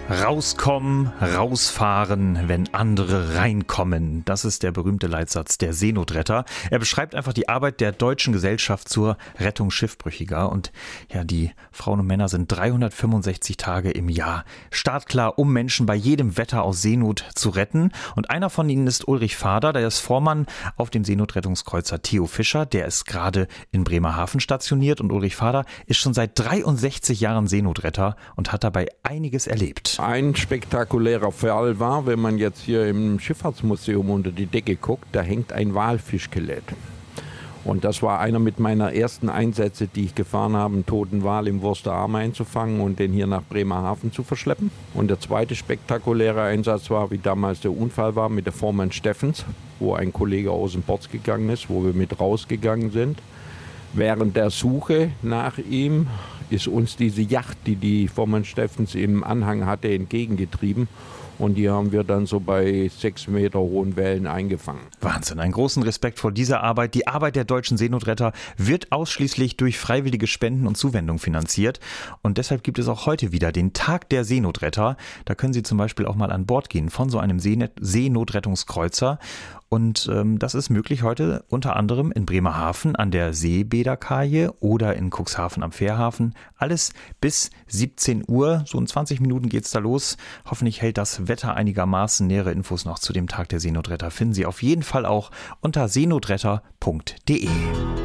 Rauskommen, rausfahren, wenn andere reinkommen. Das ist der berühmte Leitsatz der Seenotretter. Er beschreibt einfach die Arbeit der Deutschen Gesellschaft zur Rettung Schiffbrüchiger. Und ja, die Frauen und Männer sind 365 Tage im Jahr startklar, um Menschen bei jedem Wetter aus Seenot zu retten. Und einer von ihnen ist Ulrich Fader, der ist Vormann auf dem Seenotrettungskreuzer Theo Fischer. Der ist gerade in Bremerhaven stationiert. Und Ulrich Fader ist schon seit 63 Jahren Seenotretter und hat dabei einiges erlebt. Ein spektakulärer Fall war, wenn man jetzt hier im Schifffahrtsmuseum unter die Decke guckt, da hängt ein Walfischskelett. Und das war einer mit meiner ersten Einsätze, die ich gefahren habe, einen toten Wal im Wurster einzufangen und den hier nach Bremerhaven zu verschleppen. Und der zweite spektakuläre Einsatz war, wie damals der Unfall war mit der Vormann Steffens, wo ein Kollege aus dem Bord gegangen ist, wo wir mit rausgegangen sind. Während der Suche nach ihm ist uns diese Yacht, die Vormann Steffens im Anhang hatte, entgegengetrieben. Und die haben wir dann so bei 6 Meter hohen Wellen eingefangen. Wahnsinn, einen großen Respekt vor dieser Arbeit. Die Arbeit der deutschen Seenotretter wird ausschließlich durch freiwillige Spenden und Zuwendung finanziert. Und deshalb gibt es auch heute wieder den Tag der Seenotretter. Da können Sie zum Beispiel auch mal an Bord gehen von so einem Seenotrettungskreuzer. Und das ist möglich heute unter anderem in Bremerhaven an der Seebäderkaje oder in Cuxhaven am Fährhafen. Alles bis 17 Uhr, so in 20 Minuten geht's da los. Hoffentlich hält das Wetter einigermaßen. Nähere Infos noch zu dem Tag der Seenotretter finden Sie auf jeden Fall auch unter seenotretter.de.